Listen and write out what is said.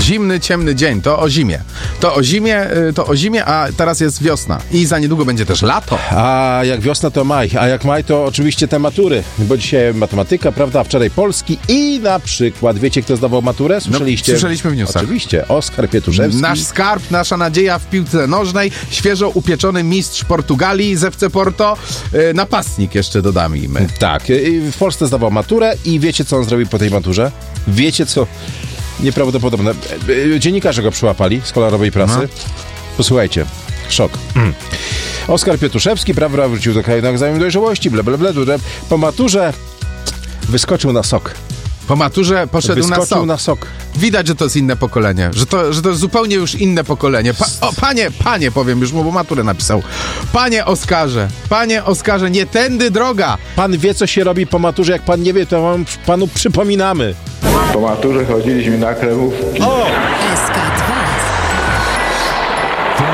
Zimny, ciemny dzień, to o zimie. To o zimie, a teraz jest wiosna. I za niedługo będzie też lato. A jak wiosna to maj, a jak maj to oczywiście te matury, bo dzisiaj matematyka, prawda, wczoraj polski i na przykład, wiecie kto zdawał maturę? Słyszeliście? Słyszeliśmy w newsach. Oczywiście, Oskar Pietuszewski. Nasz skarb, nasza nadzieja w piłce nożnej, świeżo upieczony mistrz Portugalii z FC Porto, napastnik jeszcze dodajmy. Tak, w Polsce zdawał maturę i wiecie co on zrobił po tej maturze? Wiecie co? Nieprawdopodobne. Dziennikarze go przyłapali z kolorowej prasy. Posłuchajcie, szok. Oskar Pietuszewski, prawda, wrócił do kraju na egzamin dojrzałości, bla. Po maturze wyskoczył na sok. Po maturze poszedł na sok. Widać, że to jest inne pokolenie, że to jest zupełnie już inne pokolenie. Panie, powiem już mu, bo maturę napisał. Panie Oskarze, nie tędy droga. Pan wie, co się robi po maturze, jak pan nie wie, to panu przypominamy. Po maturze chodziliśmy na kremówki. O!